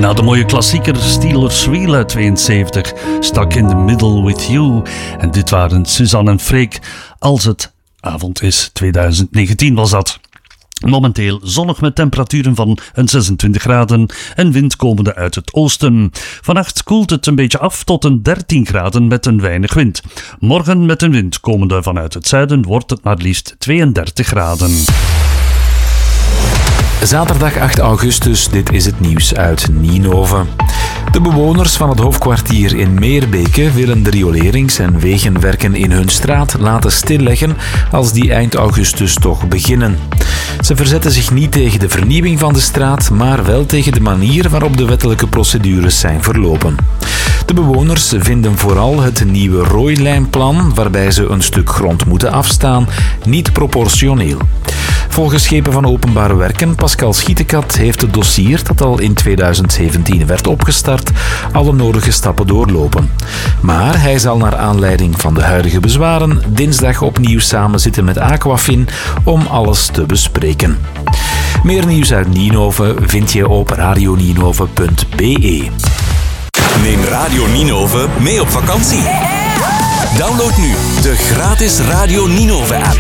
Na de mooie klassieker Steelers Wheel uit 72 stak in the middle with you. En dit waren Suzanne en Freek. Als het avond is, 2019 was dat. Momenteel zonnig met temperaturen van een 26 graden en wind komende uit het oosten. Vannacht koelt het een beetje af tot een 13 graden met een weinig wind. Morgen met een wind komende vanuit het zuiden wordt het maar liefst 32 graden. Zaterdag 8 augustus, dit is het nieuws uit Ninove. De bewoners van het hoofdkwartier in Meerbeke willen de riolerings- en wegenwerken in hun straat laten stilleggen als die eind augustus toch beginnen. Ze verzetten zich niet tegen de vernieuwing van de straat, maar wel tegen de manier waarop de wettelijke procedures zijn verlopen. De bewoners vinden vooral het nieuwe rooilijnplan, waarbij ze een stuk grond moeten afstaan, niet proportioneel. Volgens schepen van Openbare Werken, Pascal Schietekat, heeft het dossier dat al in 2017 werd opgestart, alle nodige stappen doorlopen. Maar hij zal naar aanleiding van de huidige bezwaren dinsdag opnieuw samenzitten met Aquafin om alles te bespreken. Meer nieuws uit Ninove vind je op radioninove.be. Neem Radio Ninove mee op vakantie. Download nu de gratis Radio Ninove app.